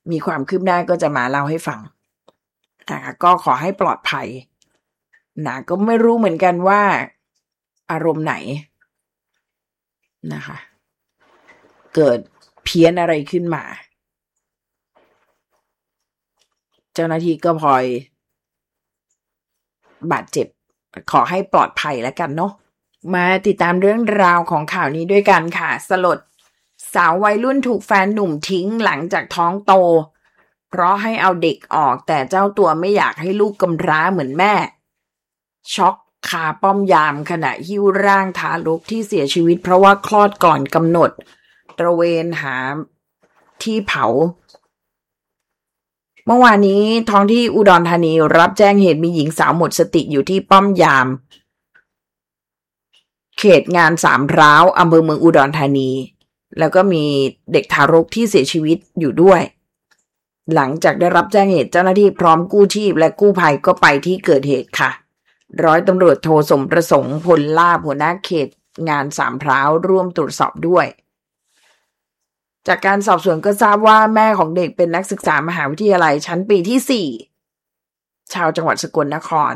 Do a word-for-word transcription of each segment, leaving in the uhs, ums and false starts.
มีความคืบหน้าก็จะมาเล่าให้ฟังนะคะก็ขอให้ปลอดภัยนะก็ไม่รู้เหมือนกันว่าอารมณ์ไหนนะคะเกิดเพี้ยนอะไรขึ้นมาเจ้าหน้าที่ก็พลอยบาดเจ็บขอให้ปลอดภัยแล้วกันเนาะมาติดตามเรื่องราวของข่าวนี้ด้วยกันค่ะสลดสาววัยรุ่นถูกแฟนหนุ่มทิ้งหลังจากท้องโตเพราะให้เอาเด็กออกแต่เจ้าตัวไม่อยากให้ลูกกำพร้าเหมือนแม่ช็อกคาป้อมยามขณะหิ้วร่างทารกที่เสียชีวิตเพราะว่าคลอดก่อนกำหนดตระเวนหาที่เผาเมื่อวานนี้ท้องที่อุดรธานีรับแจ้งเหตุมีหญิงสาวหมดสติอยู่ที่ป้อมยามเขตงานสามพร้าวอำเภอเมืองอุดรธานีแล้วก็มีเด็กทารกที่เสียชีวิตอยู่ด้วยหลังจากได้รับแจ้งเหตุเจ้าหน้าที่พร้อมกู้ชีพและกู้ภัยก็ไปที่เกิดเหตุค่ะร้อยตำรวจโทสมประสงค์พลลาภหัวหน้าเขตงานสามพร้าวร่วมตรวจสอบด้วยจากการสอบสวนก็ทราบว่าแม่ของเด็กเป็นนักศึกษามหาวิทยาลัยชั้นปีที่สี่ชาวจังหวัดสกลนคร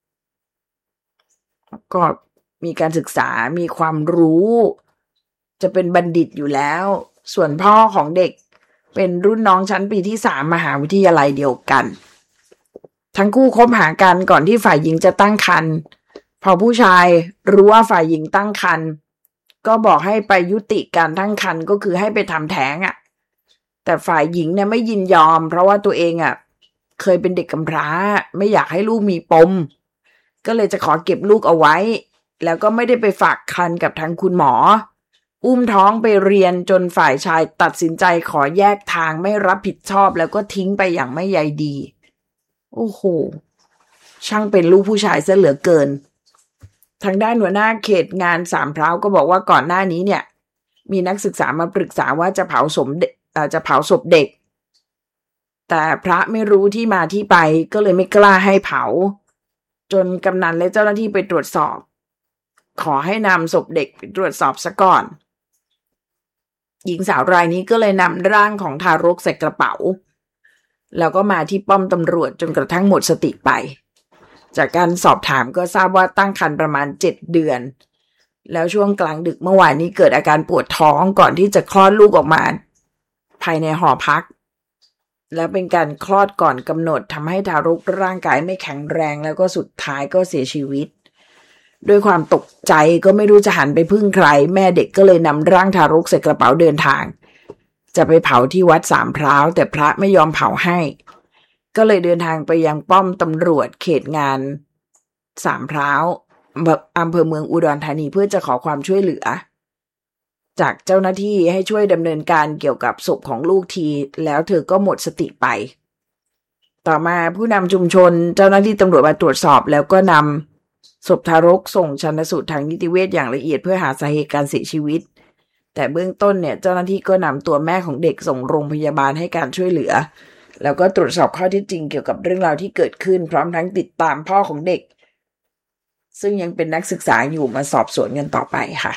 ก็มีการศึกษามีความรู้จะเป็นบัณฑิตอยู่แล้วส่วนพ่อของเด็กเป็นรุ่นน้องชั้นปีที่สามมหาวิทยาลัยเดียวกันทั้งคู่คบหากันก่อนที่ฝ่ายหญิงจะตั้งครรภ์พอผู้ชายรู้ว่าฝ่ายหญิงตั้งครรภ์ก็บอกให้ไปยุติการตั้งครรภ์ก็คือให้ไปทำแท้งอ่ะแต่ฝ่ายหญิงเนี่ยไม่ยินยอมเพราะว่าตัวเองอ่ะเคยเป็นเด็กกำพร้าไม่อยากให้ลูกมีปมก็เลยจะขอเก็บลูกเอาไว้แล้วก็ไม่ได้ไปฝากครรภ์กับทางคุณหมออุ้มท้องไปเรียนจนฝ่ายชายตัดสินใจขอแยกทางไม่รับผิดชอบแล้วก็ทิ้งไปอย่างไม่ใยดีโอ้โหช่างเป็นลูกผู้ชายซะเหลือเกินทางด้านหัวหน้าเขตงานสามพร้าวก็บอกว่าก่อนหน้านี้เนี่ยมีนักศึกษามาปรึกษาว่าจะเผาศพเด็กจะเผาศพเด็กแต่พระไม่รู้ที่มาที่ไปก็เลยไม่กล้าให้เผาจนกำนันและเจ้าหน้าที่ไปตรวจสอบขอให้นำศพเด็กไปตรวจสอบซะก่อนหญิงสาวรายนี้ก็เลยนำร่างของทารกใส่กระเป๋าแล้วก็มาที่ป้อมตำรวจจนกระทั่งหมดสติไปจากการสอบถามก็ทราบว่าตั้งครรภ์ประมาณเจ็ดเดือนแล้วช่วงกลางดึกเมื่อวานนี้เกิดอาการปวดท้องก่อนที่จะคลอดลูกออกมาภายในหอพักและเป็นการคลอดก่อนกำหนดทำให้ทารกร่างกายไม่แข็งแรงแล้วก็สุดท้ายก็เสียชีวิตด้วยความตกใจก็ไม่รู้จะหันไปพึ่งใครแม่เด็กก็เลยนำร่างทารกใส่กระเป๋าเดินทางจะไปเผาที่วัดสามพร้าวแต่พระไม่ยอมเผาให้ก็เลยเดินทางไปยังป้อมตำรวจเขตงานสามพร้าวอำเภอเมืองอุดรธานีเพื่อจะขอความช่วยเหลือจากเจ้าหน้าที่ให้ช่วยดำเนินการเกี่ยวกับศพของลูกทีแล้วเธอก็หมดสติไปต่อมาผู้นำชุมชนเจ้าหน้าที่ตำรวจมาตรวจสอบแล้วก็นำศพทารกส่งชันสูตรทางนิติเวชอย่างละเอียดเพื่อหาสาเหตุการเสียชีวิตแต่เบื้องต้นเนี่ยเจ้าหน้าที่ก็นำตัวแม่ของเด็กส่งโรงพยาบาลให้การช่วยเหลือแล้วก็ตรวจสอบข้อเท็จจริงเกี่ยวกับเรื่องราวที่เกิดขึ้นพร้อมทั้งติดตามพ่อของเด็กซึ่งยังเป็นนักศึกษาอยู่มาสอบสวนกันต่อไปค่ะ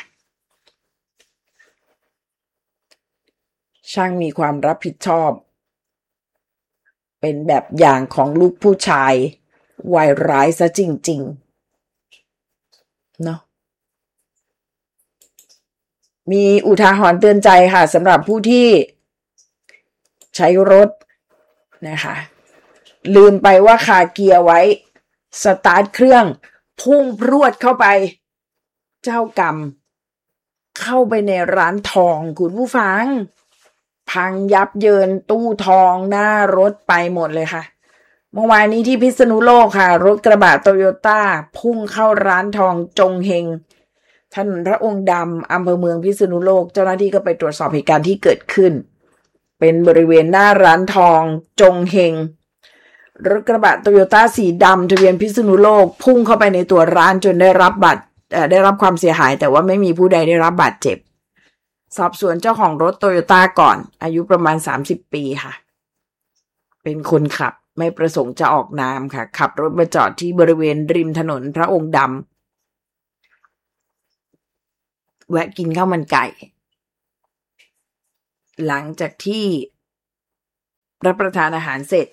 ช่างมีความรับผิดชอบเป็นแบบอย่างของลูกผู้ชายวัยร้ายซะจริงๆเนาะมีอุทาหรณ์เตือนใจค่ะสำหรับผู้ที่ใช้รถนะคะลืมไปว่าคาเกียร์ไว้สตาร์ทเครื่องพุ่งพรวดเข้าไปเจ้ากรรมเข้าไปในร้านทองคุณผู้ฟังพังยับเยินตู้ทองหน้ารถไปหมดเลยค่ะเมื่อวานนี้ที่พิษณุโลกค่ะรถกระบะโตโยต้าพุ่งเข้าร้านทองจงเฮงถนนพระองค์ดำอำเภอเมืองพิษณุโลกเจ้าหน้าที่ก็ไปตรวจสอบเหตุการณ์ที่เกิดขึ้นเป็นบริเวณหน้าร้านทองจงเฮงรถกระบะโตโยต้าสีดำทะเบียนพิษณุโลกพุ่งเข้าไปในตัวร้านจนได้รับบาดเอ่อได้รับความเสียหายแต่ว่าไม่มีผู้ใดได้รับบาดเจ็บสอบสวนเจ้าของรถโตโยต้าก่อนอายุประมาณสามสิบปีค่ะเป็นคนขับไม่ประสงค์จะออกนามค่ะขับรถมาจอดที่บริเวณริมถนนพระองค์ดำแวะกินข้าวมันไก่หลังจากที่รับประทานอาหารเสร็จ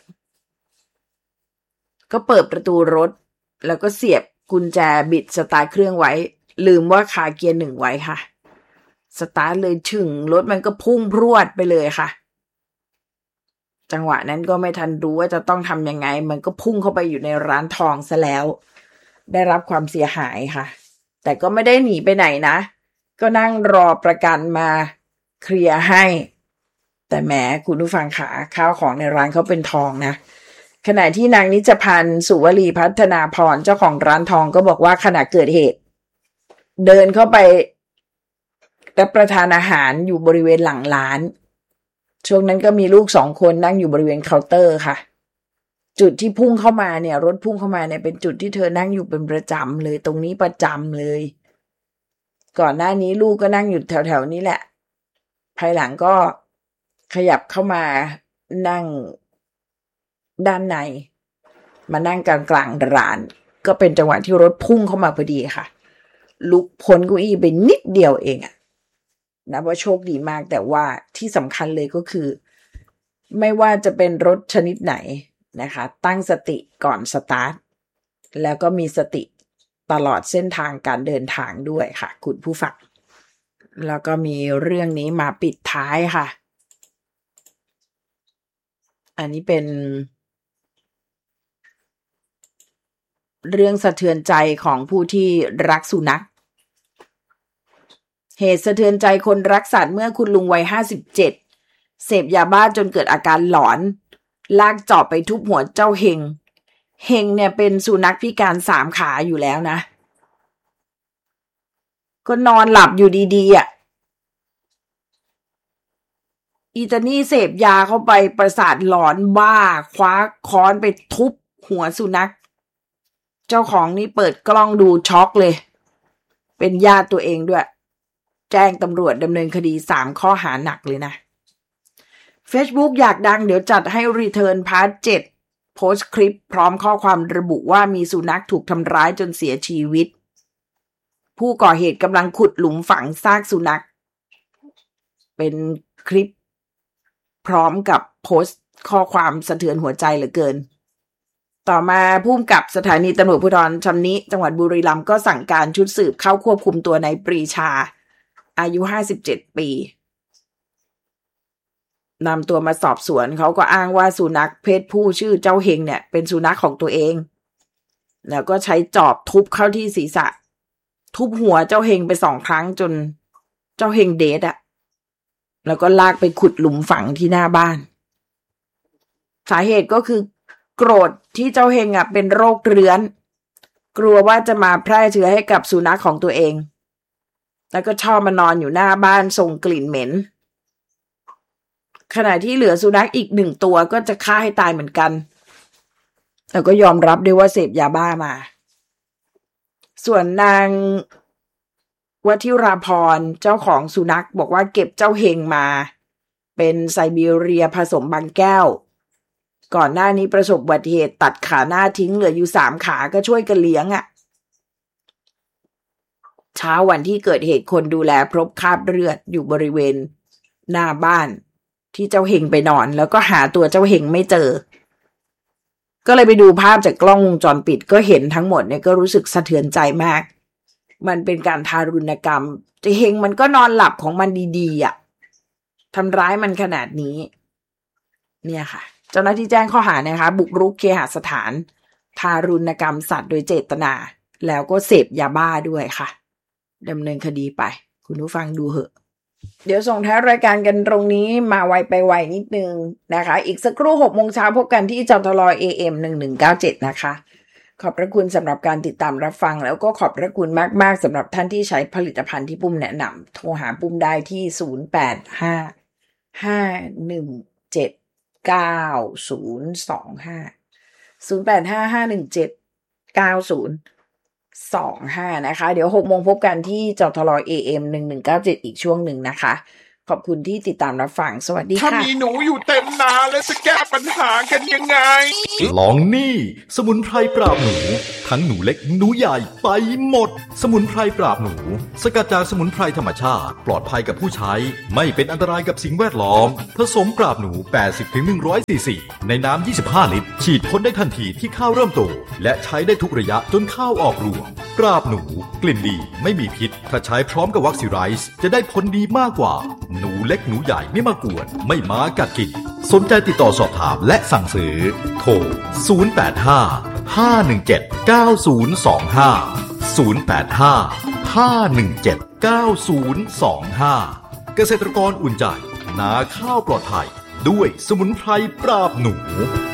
ก็เปิดประตูรถแล้วก็เสียบกุญแจบิดสตาร์ทเครื่องไว้ลืมว่าคาเกียร์หนึ่งไว้ค่ะสตาร์ทเลยถึงรถมันก็พุ่งพรวดไปเลยค่ะจังหวะนั้นก็ไม่ทันรู้ว่าจะต้องทำยังไงมันก็พุ่งเข้าไปอยู่ในร้านทองซะแล้วได้รับความเสียหายค่ะแต่ก็ไม่ได้หนีไปไหนนะก็นั่งรอประกันมาเคลียร์ให้แต่แหมคุณผู้ฟังขาข้าวของในร้านเขาเป็นทองนะขณะที่นางนิจพันธ์สุวลีพัฒนาพรเจ้าของร้านทองก็บอกว่าขณะเกิดเหตุเดินเข้าไปรับประทานอาหารอยู่บริเวณหลังร้านช่วงนั้นก็มีลูกสองคนนั่งอยู่บริเวณเคาน์เตอร์ค่ะจุดที่พุ่งเข้ามาเนี่ยรถพุ่งเข้ามาเนี่ยเป็นจุดที่เธอนั่งอยู่เป็นประจำเลยตรงนี้ประจำเลยก่อนหน้านี้ลูกก็นั่งอยู่แถวๆนี้แหละภายหลังก็ขยับเข้ามานั่งด้านในมานั่งกลางกลางร้านก็เป็นจังหวะที่รถพุ่งเข้ามาพอดีค่ะลุกพ้นเก้าอี้ไปนิดเดียวเองอะนะว่าโชคดีมากแต่ว่าที่สำคัญเลยก็คือไม่ว่าจะเป็นรถชนิดไหนนะคะตั้งสติก่อนสตาร์ทแล้วก็มีสติตลอดเส้นทางการเดินทางด้วยค่ะคุณผู้ฟังแล้วก็มีเรื่องนี้มาปิดท้ายค่ะอันนี้เป็นเรื่องสะเทือนใจของผู้ที่รักสุนัขเหตุสะเทือนใจคนรักสัตว์เมื่อคุณลุงวัยห้าสิบเจ็ดเสพยาบ้าจนเกิดอาการหลอนลากจอบไปทุบหัวเจ้าเฮงเฮงเนี่ยเป็นสุนัขพิการสามขาอยู่แล้วนะก็นอนหลับอยู่ดีๆอ่ะอีตานี่เสพยาเข้าไปประสาทหลอนบ้าคว้าค้อนไปทุบหัวสุนัขเจ้าของนี่เปิดกล้องดูช็อกเลยเป็นญาติตัวเองด้วยแจ้งตำรวจดำเนินคดีสามข้อหาหนักเลยนะ Facebook อยากดังเดี๋ยวจัดให้ Return Part เจ็ดโพสต์คลิปพร้อมข้อความระบุว่ามีสุนัขถูกทำร้ายจนเสียชีวิตผู้ก่อเหตุกำลังขุดหลุมฝังซากสุนัขเป็นคลิปพร้อมกับโพสต์ข้อความสะเทือนหัวใจเหลือเกินต่อมาผู้กำกับสถานีตำรวจภูธรชำนิจังหวัดบุรีรัมย์ก็สั่งการชุดสืบเข้าควบคุมตัวนายปรีชาอายุห้าสิบเจ็ดปีนำตัวมาสอบสวนเขาก็อ้างว่าสุนัขเพศผู้ชื่อเจ้าเฮงเนี่ยเป็นสุนัขของตัวเองแล้วก็ใช้จอบทุบเข้าที่ศีรษะทุบหัวเจ้าเฮงไปสองครั้งจนเจ้าเฮงเดดอะแล้วก็ลากไปขุดหลุมฝังที่หน้าบ้านสาเหตุก็คือโกรธที่เจ้าเฮงอะเป็นโรคเรื้อนกลัวว่าจะมาแพร่เชื้อให้กับสุนัขของตัวเองแล้วก็ชอบมานอนอยู่หน้าบ้านส่งกลิ่นเหม็นขณะที่เหลือสุนัขอีกหนึ่งตัวก็จะฆ่าให้ตายเหมือนกันแล้วก็ยอมรับด้วยว่าเสพยาบ้ามาส่วนนางวชิราพรเจ้าของสุนัขบอกว่าเก็บเจ้าเฮงมาเป็นไซบีเรียผสมบางแก้วก่อนหน้านี้ประสบอุบัติเหตุตัดขาหน้าทิ้งเหลืออยู่สามขาก็ช่วยกันเลี้ยงอ่ะเช้าวันที่เกิดเหตุคนดูแลพบคราบเลือดอยู่บริเวณหน้าบ้านที่เจ้าเฮงไปนอนแล้วก็หาตัวเจ้าเฮงไม่เจอก็เลยไปดูภาพจากกล้องวงจรปิดก็เห็นทั้งหมดเนี่ยก็รู้สึกสะเทือนใจมากมันเป็นการทารุณกรรมเจ้าเฮงมันก็นอนหลับของมันดีๆอ่ะทำร้ายมันขนาดนี้เนี่ยค่ะเจ้าหน้าที่แจ้งข้อหานะคะบุกรุกเคหสถานทารุณกรรมสัตว์โดยเจตนาแล้วก็เสพยาบ้าด้วยค่ะดำเนินคดีไปคุณผู้ฟังดูเหอะเดี๋ยวส่งท้ายรายการกันตรงนี้มาไวไปไวนิดนึงนะคะอีกสักครู่ หกโมงเช้าพบกันที่จทล เอ เอ็ม หนึ่งหนึ่งเก้าเจ็ดนะคะขอบพระคุณสำหรับการติดตามรับฟังแล้วก็ขอบพระคุณมากๆสำหรับท่านที่ใช้ผลิตภัณฑ์ที่ปุ้มแนะนำโทรหาปุ้มได้ที่ศูนย์ แปด ห้า ห้า หนึ่ง เจ็ด เก้า ศูนย์ สอง ห้า ศูนย์ แปด ห้า ห้า หนึ่ง เจ็ด เก้า ศูนย์ สอง ห้านะคะเดี๋ยว หกโมงพบกันที่จทล เอ เอ็ม หนึ่งหนึ่งเก้าเจ็ดอีกช่วงหนึ่งนะคะขอบคุณที่ติดตามรับฟังสวัสดีค่ะถ้ามีหนูอยู่เต็มนาแล้วจะแก้ปัญหากันยังไงลองนี่สมุนไพรปราบหนูทั้งหนูเล็กหนูใหญ่ไปหมดสมุนไพรปราบหนูสกัดจากสมุนไพรธรรมชาติปลอดภัยกับผู้ใช้ไม่เป็นอันตรายกับสิ่งแวดล้อมผสมปราบหนู แปดสิบถึงหนึ่งร้อย ซีซีในน้ำยี่สิบห้าลิตรฉีดพ่นได้ทันทีที่ข้าวเริ่มโตและใช้ได้ทุกระยะจนข้าวออกรวงปราบหนูกลิ่นดีไม่มีพิษถ้าใช้พร้อมกับวัคซีไรส์จะได้ผลดีมากกว่าหนูเล็กหนูใหญ่ไม่มากวนไม่มากัดกินสนใจติดต่อสอบถามและสั่งซื้อโทรศูนย์ แปด ห้า ห้า หนึ่ง เจ็ด เก้า ศูนย์ สอง ห้า ศูนย์ แปด ห้า ห้า หนึ่ง เจ็ด เก้า ศูนย์ สอง ห้าเกษตรกรอุ่นใจนาข้าวปลอดภัยด้วยสมุนไพรปราบหนู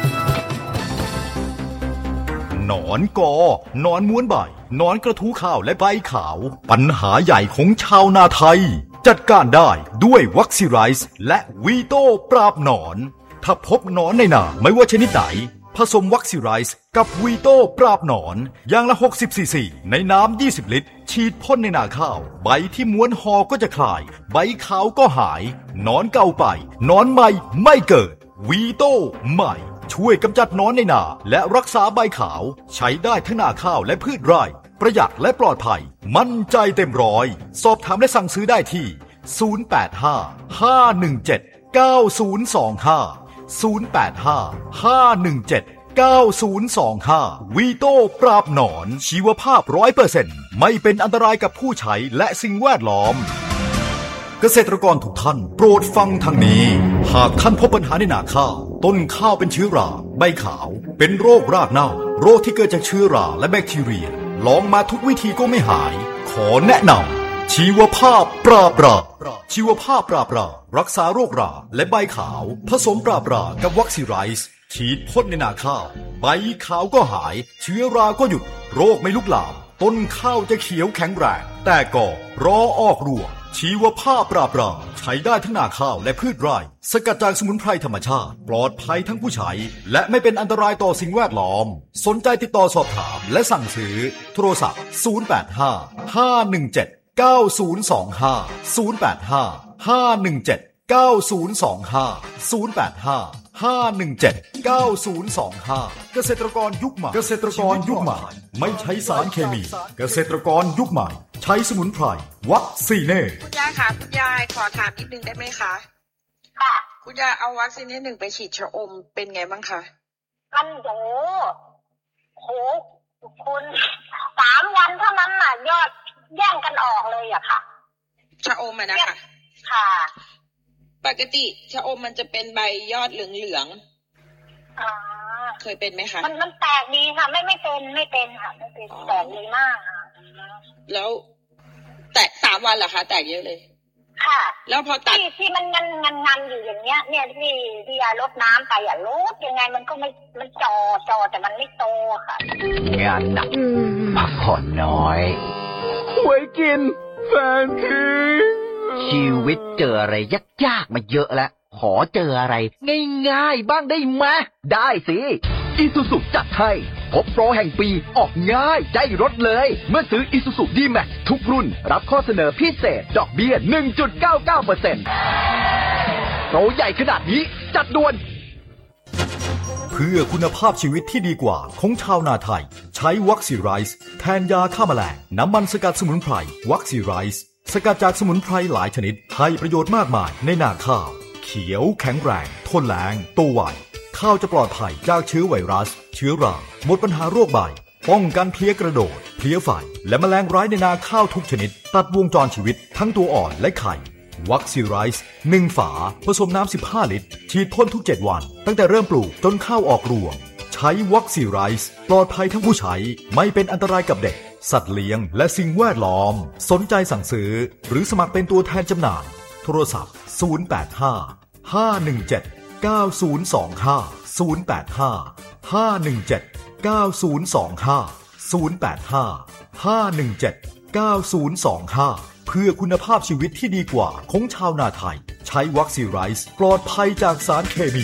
หนอนกอหนอนม้วนใบหนอนกระทู้ข้าวและใบขาวปัญหาใหญ่ของชาวนาไทยจัดการได้ด้วยวัคซีไรส์และวีโต้ปราบหนอนถ้าพบหนอนในนาไม่ว่าชนิดไหนผสมวัคซีไรส์กับวีโต้ปราบหนอนอย่างละหกสิบซีซีในน้ำยี่สิบลิตรฉีดพ่นในนาข้าวใบที่ม้วนหอก็จะคลายใบขาวก็หายหนอนเก่าไปหนอนใหม่ไม่เกิดวีโต้ใหม่ช่วยกำจัดหนอนในนาและรักษาใบขาวใช้ได้ทั้งนาข้าวและพืชไร่ประหยัดและปลอดภัยมั่นใจเต็มร้อยสอบถามและสั่งซื้อได้ที่ศูนย์ แปด ห้า ห้า หนึ่ง เจ็ด เก้า ศูนย์ สอง ห้า ศูนย์ แปด ห้า ห้า หนึ่ง เจ็ด เก้า ศูนย์ สอง ห้าวีโต้ปราบหนอนชีวภาพ ร้อยเปอร์เซ็นต์ ไม่เป็นอันตรายกับผู้ใช้และสิ่งแวดล้อมเกษตรกรทุกท่านโปรดฟังทางนี้หากท่านพบปัญหาในนาข้าวต้นข้าวเป็นเชื้อราใบขาวเป็นโรครากเน่าโรคที่เกิดจากเชื้อราและแบคทีเรียลองมาทุกวิธีก็ไม่หายขอแนะนำชีวภาพปราบราชีวภาพปราบรารักษาโรคราและใบขาวผสมปราบรากับวัคซีไรส์ฉีดพ่นในนาข้าวใบขาวก็หายเชื้อราก็หยุดโรคไม่ลุกลามต้นข้าวจะเขียวแข็งแรงแต่ก็รอออกรวงชีวภาพปราบราใช้ได้ทั้งนาข้าวและพืชไร่สกัดจากสมุนไพรธรรมชาติปลอดภัยทั้งผู้ใช้และไม่เป็นอันตรายต่อสิ่งแวดล้อมสนใจติดต่อสอบถามและสั่งซื้อโทรศัพท์ศูนย์ แปด ห้า ห้า หนึ่ง เจ็ด เก้า ศูนย์ สอง ห้า ศูนย์ แปด ห้า ห้า หนึ่ง เจ็ด เก้า ศูนย์ สอง ห้า ศูนย์ แปด ห้า ห้า หนึ่ง เจ็ด เก้า ศูนย์ สอง ห้าเกษตรกรยุคใหม่เกษตรกรยุคใหม่ไม่ใช้สารเคมีเกษตรกรยุคใหม่ใช้สมุนไพรวัคซีเน่คุณยายคะคุณยายขอถามนิดนึงได้ไหมคะค่ะคุณยายเอาวัคซีนหนึ่งไปฉีดชะอมเป็นไงบ้างคะมันโหโหคุณสามวันเท่านั้นน่ะยอดแย่งกันออกเลยอะค่ะชะอมอะนะคะค่ะปกติชะอมมันจะเป็นใบยอดเหลืองๆอ๋อเคยเป็นไหมคะมันมันแตกดีค่ะไม่ไม่เป็นไม่เป็นค่ะไม่เป็นแตกเลยมากค่ะแล้วแตกสามวันเหรอคะแตกเยอะเลยค่ะแล้วพอตัดที่ที่มันงันงันงันอยู่อย่างเงี้ยเนี่ยที่ที่ยาลดน้ำไปอ่ะลดยังไงมันก็ไม่มันจอจอแต่มันไม่โตค่ะงานหนักพักผ่อนน้อยไว้กินแฟนทิ้งชีวิตเจออะไรยากๆมาเยอะแล้วขอเจออะไรง่ายๆบ้างได้ไหมได้สิอีซูซุจัดให้พบโปรแห่งปีออกง่ายได้รถเลยเมื่อซื้ออีซูซุดีแม็กทุกรุ่นรับข้อเสนอพิเศษดอกเบี้ย หนึ่งจุดเก้าเก้าเปอร์เซ็นต์ โปรใหญ่ขนาดนี้จัดด่วนเพื่อคุณภาพชีวิตที่ดีกว่าของชาวนาไทยใช้วัคซีไรส์แทนยาฆ่าแมลงน้ำมันสกัดสมุนไพรวัคซีไรส์สกัดจากสมุนไพรหลายชนิดให้ประโยชน์มากมายในนาข้าวเขียวแข็งแรงทนแล้งโตไวข้าวจะปลอดภัยจากเชื้อไวรัสเชื้อราหมดปัญหาโรคใบป้องกันเพลี้ยกระโดดเพลี้ยไฟและแมลงร้ายในนาข้าวทุกชนิดตัดวงจรชีวิตทั้งตัวอ่อนและไข่วัคซีไรส์หนึ่งฝาผสมน้ำสิบห้าลิตรฉีดพ่นทุกเจ็ดวันตั้งแต่เริ่มปลูกจนข้าวออกรวงใช้วัคซีไรส์ปลอดภัยทั้งผู้ใช้ไม่เป็นอันตรายกับเด็กสัตว์เลี้ยงและสิ่งแวดล้อมสนใจสั่งซื้อหรือสมัครเป็นตัวแทนจำหน่ายโทรศัพท์ศูนย์ แปด ห้า ห้า หนึ่ง เจ็ด เก้า ศูนย์ สอง ห้า ศูนย์ แปด ห้า ห้า หนึ่ง เจ็ด เก้า ศูนย์ สอง ห้า ศูนย์ แปด ห้า ห้า หนึ่ง เจ็ด เก้า ศูนย์ สอง ห้าเพื่อคุณภาพชีวิตที่ดีกว่าของชาวนาไทยใช้วัคซีไรส์ปลอดภัยจากสารเคมี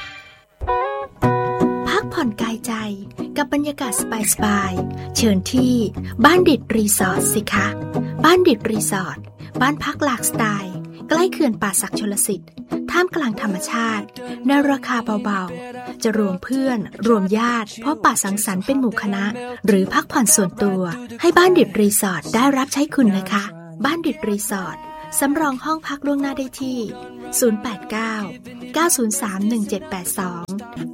พักผ่อนกายใจกับบรรยากาศสบายๆเชิญที่บ้านดิดรีสอร์ทสิคะบ้านดิดรีสอร์ทบ้านพักหลากสไตล์ใกล้เขื่อนป่าสักชลสิทธิ์ท่ามกลางธรรมชาติในราคาเบาๆจะรวมเพื่อนรวมญาติพบปะสังสรรค์เป็นหมู่คณะหรือพักผ่อนส่วนตัวให้บ้านดิดรีสอร์ทได้รับใช้คุณนะคะบ้านดิดรีสอร์ทสำรองห้องพักล่วงหน้าได้ที่ศูนย์ แปด เก้า เก้า ศูนย์ สาม หนึ่ง เจ็ด แปด สอง